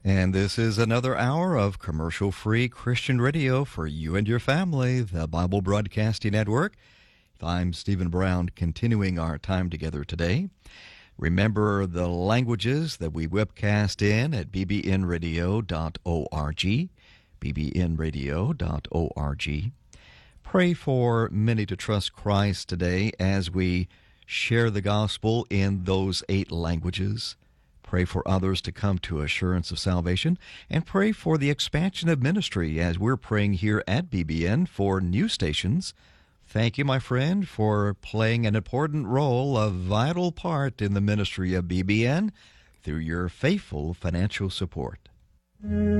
And this is another hour of commercial-free Christian radio for you and your family, the Bible Broadcasting Network. I'm Stephen Brown, continuing our time together today. Remember the languages that we webcast in at bbnradio.org, bbnradio.org. Pray for many to trust Christ today as we share the gospel in those 8 languages. Pray for others to come to assurance of salvation, and pray for the expansion of ministry as we're praying here at BBN for new stations. Thank you, my friend, for playing an important role, a vital part in the ministry of BBN through your faithful financial support.